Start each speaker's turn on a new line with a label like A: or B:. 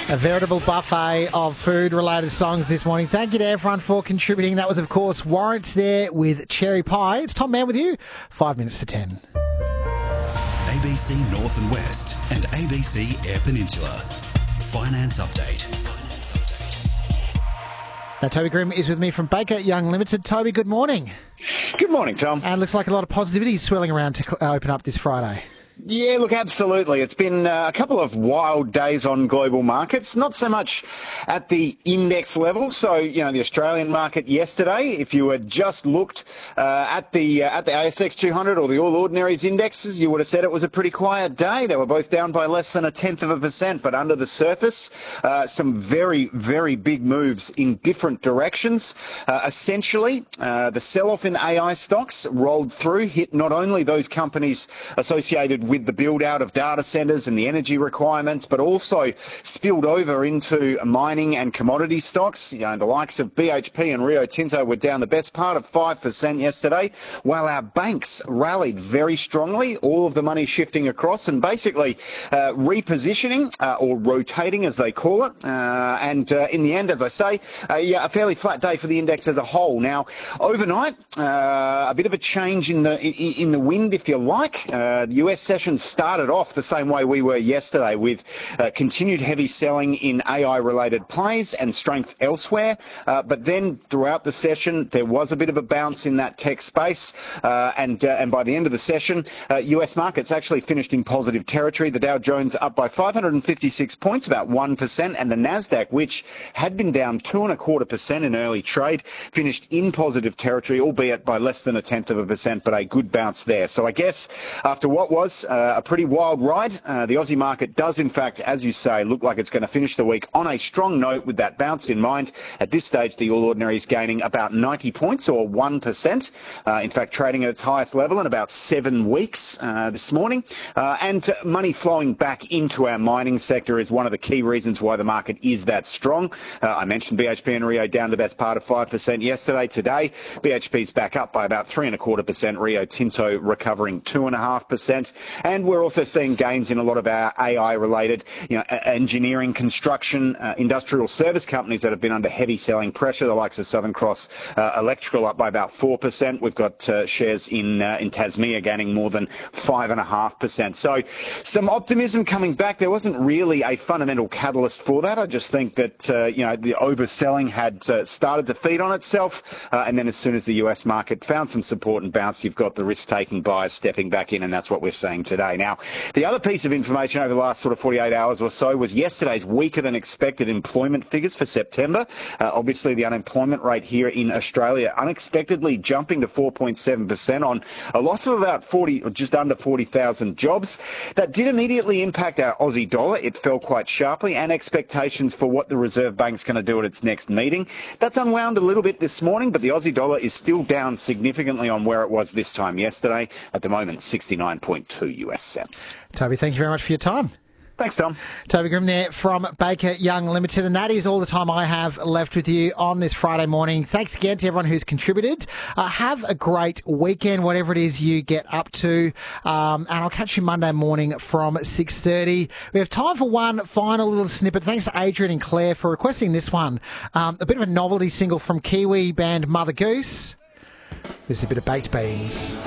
A: A veritable buffet of food-related songs this morning. Thank you to everyone for contributing. That was, of course, Warrant there with Cherry Pie. It's Tom Mann with you. 5 minutes to 10.
B: ABC North and West and ABC Air Peninsula. Finance Update.
A: Now, Toby Grimm is with me from Baker Young Limited. Toby, good morning.
C: Good morning, Tom.
A: And looks like a lot of positivity swirling around to open up this Friday.
C: Yeah, look, absolutely. It's been a couple of wild days on global markets, not so much at the index level. So, the Australian market yesterday, if you had just looked at the ASX 200 or the All Ordinaries indexes, you would have said it was a pretty quiet day. They were both down by less than 0.1%, but under the surface, some very, very big moves in different directions. Essentially, the sell-off in AI stocks rolled through, hit not only those companies associated with the build-out of data centres and the energy requirements, but also spilled over into mining and commodity stocks. The likes of BHP and Rio Tinto were down the best part of 5% yesterday, while our banks rallied very strongly, all of the money shifting across and basically repositioning or rotating, as they call it. And in the end, as I say, a fairly flat day for the index as a whole. Now, overnight, a bit of a change in the wind, if you like. The US session started off the same way we were yesterday, with continued heavy selling in AI-related plays and strength elsewhere. But then throughout the session, there was a bit of a bounce in that tech space. And by the end of the session, US markets actually finished in positive territory. The Dow Jones up by 556 points, about 1%, and the Nasdaq, which had been down 2.25% in early trade, finished in positive territory, albeit by less than 0.1%, but a good bounce there. So I guess after what was a pretty wild ride, the Aussie market does, in fact, as you say, look like it's going to finish the week on a strong note with that bounce in mind. At this stage, the All Ordinaries gaining about 90 points, or 1%. In fact, trading at its highest level in about 7 weeks this morning. And money flowing back into our mining sector is one of the key reasons why the market is that strong. I mentioned BHP and Rio down the best part of 5% yesterday. Today, BHP's back up by about 3.25%. Rio Tinto recovering 2.5%. And we're also seeing gains in a lot of our AI-related, engineering, construction, industrial service companies that have been under heavy selling pressure, the likes of Southern Cross Electrical up by about 4%. We've got shares in Tasmea gaining more than 5.5%. So some optimism coming back. There wasn't really a fundamental catalyst for that. I just think that, the overselling had started to feed on itself. And then as soon as the US market found some support and bounce, you've got the risk-taking buyers stepping back in, and that's what we're seeing today. Now, the other piece of information over the last sort of 48 hours or so was yesterday's weaker than expected employment figures for September. Obviously, the unemployment rate here in Australia unexpectedly jumping to 4.7% on a loss of about 40 or just under 40,000 jobs. That did immediately impact our Aussie dollar. It fell quite sharply, and expectations for what the Reserve Bank's going to do at its next meeting. That's unwound a little bit this morning, but the Aussie dollar is still down significantly on where it was this time yesterday. At the moment, 69.2 US cents.
A: Toby, thank you very much for your time.
C: Thanks, Tom.
A: Toby Grimm there from Baker Young Limited, and that is all the time I have left with you on this Friday morning. Thanks again to everyone who's contributed. Have a great weekend, whatever it is you get up to, and I'll catch you Monday morning from 6:30. We have time for one final little snippet. Thanks to Adrian and Claire for requesting this one. A bit of a novelty single from Kiwi band Mother Goose. This is a bit of Baked Beans.